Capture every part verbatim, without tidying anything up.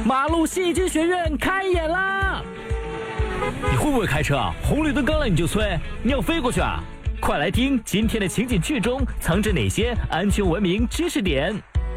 马路戏剧学院开演啦！你会不会开车啊？红绿灯刚来你就催，你要飞过去啊？快来听今天的情景剧中藏着哪些安全文明知识点。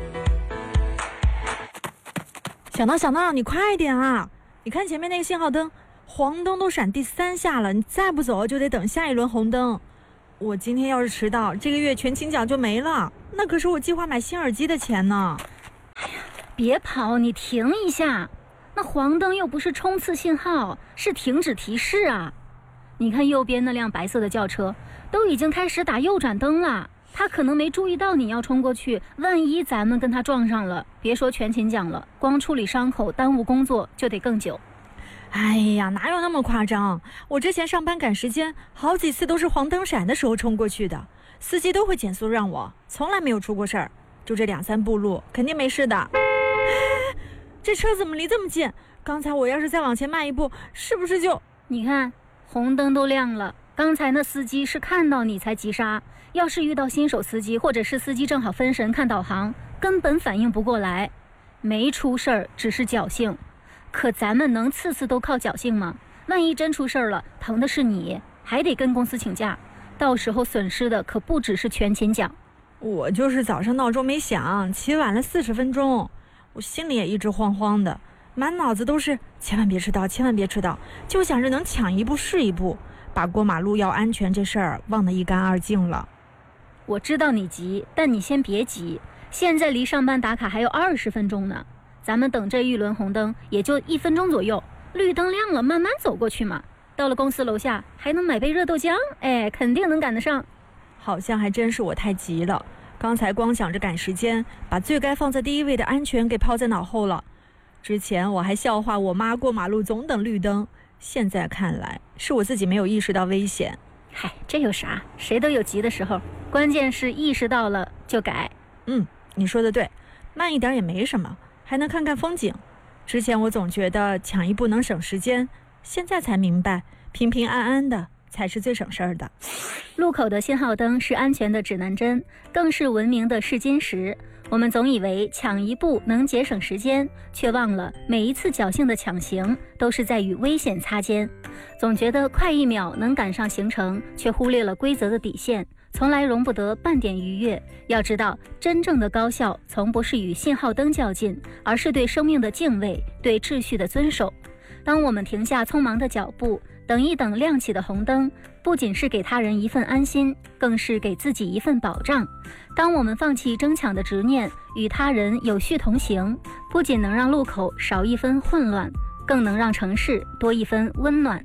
小闹小闹，你快点啊！你看前面那个信号灯，黄灯都闪第三下了，你再不走就得等下一轮红灯。我今天要是迟到，这个月全勤奖就没了，那可是我计划买新耳机的钱呢。 哎呀，别跑，你停一下，那黄灯又不是冲刺信号，是停止提示啊。你看右边那辆白色的轿车都已经开始打右转灯了，他可能没注意到你要冲过去，万一咱们跟他撞上了，别说全勤奖了，光处理伤口耽误工作就得更久。 哎呀，哪有那么夸张？我之前上班赶时间，好几次都是黄灯闪的时候冲过去的，司机都会减速让我，从来没有出过事儿。就这两三步路，肯定没事的。哎，这车怎么离这么近？刚才我要是再往前迈一步，是不是就…… 你看，红灯都亮了，刚才那司机是看到你才急刹，要是遇到新手司机，或者是司机正好分神看导航，根本反应不过来。没出事儿，只是侥幸。可咱们能次次都靠侥幸吗？万一真出事儿了，疼的是你，还得跟公司请假，到时候损失的可不只是全勤奖。 我就是早上闹钟没响，起晚了四十分钟，我心里也一直慌慌的，满脑子都是千万别迟到，千万别迟到，就想着能抢一步是一步，把过马路要安全这事儿忘得一干二净了。 我知道你急，但你先别急，现在离上班打卡还有二十分钟呢。咱们等这一轮红灯也就一分钟左右，绿灯亮了慢慢走过去嘛，到了公司楼下还能买杯热豆浆，哎，肯定能赶得上。 好像还真是我太急了，刚才光想着赶时间，把最该放在第一位的安全给抛在脑后了。之前我还笑话我妈过马路总等绿灯，现在看来是我自己没有意识到危险。 嗨，这有啥？谁都有急的时候，关键是意识到了就改。 嗯，你说的对，慢一点也没什么，还能看看风景。之前我总觉得抢一步能省时间，现在才明白平平安安的才是最省事儿的。 路口的信号灯是安全的指南针，更是文明的试金石。我们总以为抢一步能节省时间，却忘了每一次侥幸的抢行都是在与危险擦肩。总觉得快一秒能赶上行程，却忽略了规则的底线，从来容不得半点逾越。要知道，真正的高效从不是与信号灯较劲，而是对生命的敬畏，对秩序的遵守。当我们停下匆忙的脚步，等一等亮起的红灯，不仅是给他人一份安心，更是给自己一份保障。当我们放弃争抢的执念，与他人有序同行，不仅能让路口少一分混乱，更能让城市多一分温暖。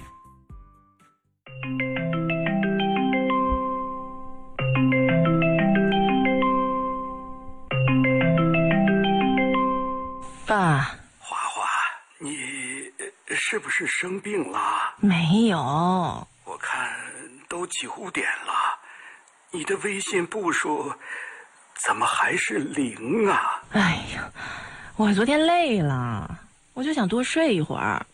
爸， 华华，你是不是生病了？ 没有， 我看都九点了，你的微信步数怎么还是零啊？ 哎呀，我昨天累了，我就想多睡一会儿。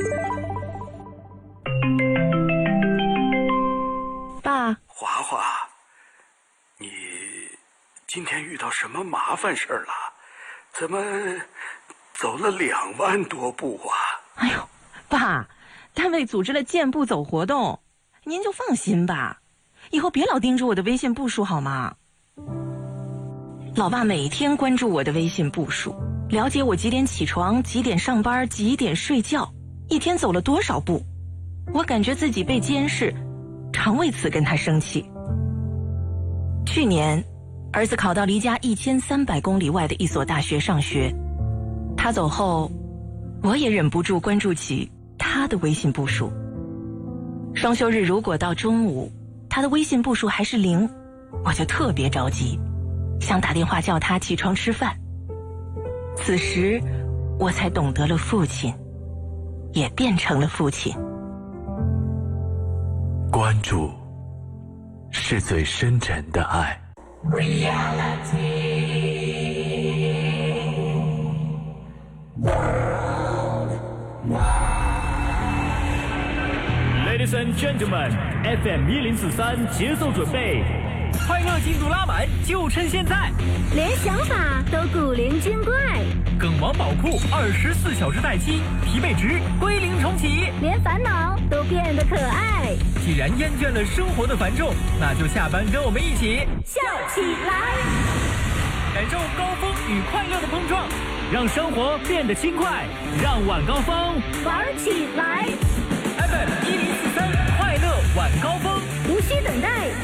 爸， 华华，你今天遇到什么麻烦事儿了？怎么走了两万多步啊？ 哎呦，爸，单位组织了健步走活动，您就放心吧，以后别老盯着我的微信步数好吗？老爸每天关注我的微信步数，了解我几点起床，几点上班，几点睡觉，一天走了多少步。我感觉自己被监视，常为此跟他生气。去年儿子考到离家一千三百公里外的一所大学上学，他走后，我也忍不住关注起他的微信步数。双休日如果到中午他的微信步数还是零，我就特别着急，想打电话叫他起床吃饭。此时我才懂得了父亲也变成了父亲。 关注是最深沉的爱。 Ladies and gentlemen, F M 一零四三节奏准备快乐进度拉满，就趁现在！ 连想法都古灵精怪， 梗王宝库二十四小时待机，疲惫值归零重启， 连烦恼都变得可爱。 既然厌倦了生活的繁重，那就下班跟我们一起笑起来， 感受高峰与快乐的碰撞，让生活变得轻快，让晚高峰玩起来。 F M 一零四三快乐晚高峰， 无需等待，